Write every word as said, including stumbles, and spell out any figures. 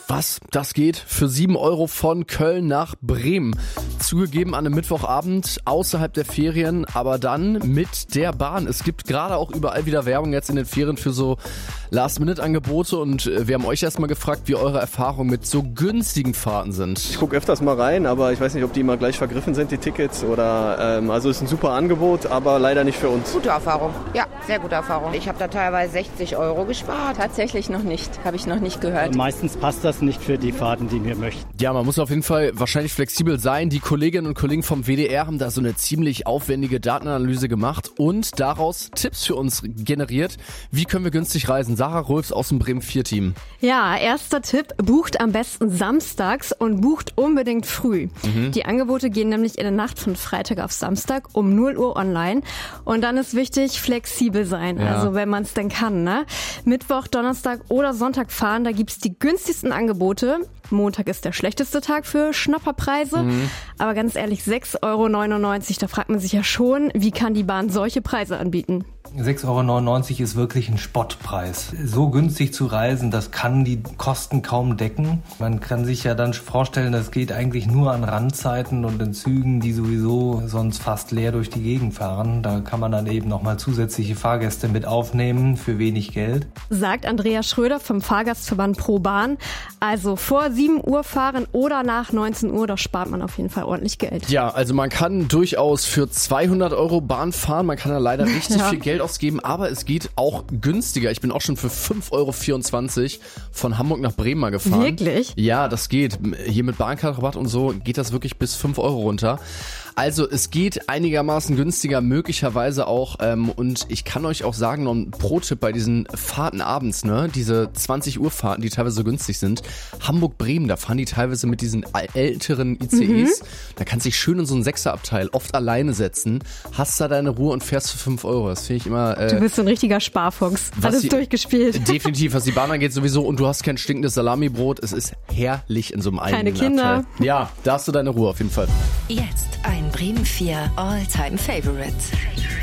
Was? Das geht für sieben Euro von Köln nach Bremen. Zugegeben an einem Mittwochabend außerhalb der Ferien, aber dann mit der Bahn. Es gibt gerade auch überall wieder Werbung jetzt in den Ferien für so Last-Minute-Angebote und wir haben euch erstmal gefragt, wie eure Erfahrungen mit so günstigen Fahrten sind. Ich gucke öfters mal rein, aber ich weiß nicht, ob die immer gleich vergriffen sind, die Tickets. Oder ähm, also es ist ein super Angebot, aber leider nicht für uns. Gute Erfahrung, ja, sehr gute Erfahrung. Ich habe da teilweise sechzig Euro gespart. Tatsächlich noch nicht, habe ich noch nicht gehört. Meistens passt das nicht für die Fahrten, die wir möchten. Ja, man muss auf jeden Fall wahrscheinlich flexibel sein. Die Kolleginnen und Kollegen vom W D R haben da so eine ziemlich aufwendige Datenanalyse gemacht und daraus Tipps für uns generiert. Wie können wir günstig reisen? Sarah Rolfs aus dem Bremen vier Team. Ja, erster Tipp, bucht am besten samstags und bucht unbedingt früh. Mhm. Die Angebote gehen nämlich in der Nacht von Freitag auf Samstag um null Uhr online. Und dann ist wichtig, flexibel sein, ja. Also wenn man es denn kann. Ne? Mittwoch, Donnerstag oder Sonntag fahren, da gibt's die günstigsten Angebote. Montag ist der schlechteste Tag für Schnapperpreise. Mhm. Aber ganz ehrlich, sechs Euro neunundneunzig, da fragt man sich ja schon, wie kann die Bahn solche Preise anbieten? sechs Euro neunundneunzig ist wirklich ein Spottpreis. So günstig zu reisen, das kann die Kosten kaum decken. Man kann sich ja dann vorstellen, das geht eigentlich nur an Randzeiten und in Zügen, die sowieso sonst fast leer durch die Gegend fahren. Da kann man dann eben nochmal zusätzliche Fahrgäste mit aufnehmen für wenig Geld. Sagt Andrea Schröder vom Fahrgastverband Pro Bahn. Also vor sieben Uhr fahren oder nach neunzehn Uhr, da spart man auf jeden Fall ordentlich Geld. Ja, also man kann durchaus für zweihundert Euro Bahn fahren. Man kann da leider richtig ja. viel Geld ausgeben, aber es geht auch günstiger. Ich bin auch schon für fünf Euro vierundzwanzig von Hamburg nach Bremen mal gefahren. Wirklich? Ja, das geht. Hier mit Bahncard-Rabatt und so geht das wirklich bis fünf Euro runter. Also es geht einigermaßen günstiger, möglicherweise auch. Ähm, und ich kann euch auch sagen, noch ein Pro-Tipp bei diesen Fahrten abends, ne? Diese zwanzig Uhr Fahrten, die teilweise so günstig sind. Hamburg-Bremen, da fahren die teilweise mit diesen älteren I C Es. Mhm. Da kannst du dich schön in so einen Sechserabteil oft alleine setzen, hast da deine Ruhe und fährst für fünf Euro. Das finde ich immer... Äh, du bist so ein richtiger Sparfuchs. Alles die, durchgespielt. Definitiv, was die Bahn angeht sowieso. Und du hast kein stinkendes Salamibrot. Es ist herrlich in so einem eigenen Keine Kinder. Abteil. Ja, da hast du deine Ruhe auf jeden Fall. Jetzt ein Bremen vier All-Time Favorites.